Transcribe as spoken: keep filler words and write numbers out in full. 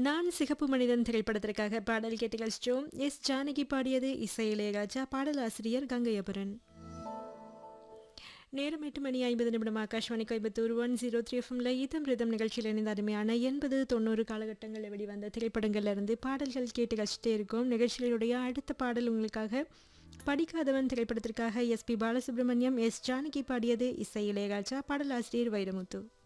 நான் சிகப்பு மனிதன் திரைப்படத்திற்காக பாடல் கேட்டு கழிச்சோம். எஸ் ஜானகி பாடியது, இசை இளையராஜா, பாடலாசிரியர் கங்கையபுரன். நேரம் எட்டு மணி ஐம்பது நிமிடம். Akashvani Coimbatore one zero three எஃப்எம்ல இதம் ரிதம் நிகழ்ச்சியில் இணைந்த அருமையான எண்பது தொண்ணூறு காலகட்டங்களில் வெளிவந்த திரைப்படங்கள்ல இருந்து பாடல்கள் கேட்டு கழிச்சிட்டே இருக்கும். நிகழ்ச்சிகளுடைய அடுத்த பாடல் உங்களுக்காக படிக்காதவன் திரைப்படத்திற்காக S B Balasubramaniam, S Janaki பாடியது, இசை இளையராஜா, பாடலாசிரியர் வைரமுத்து.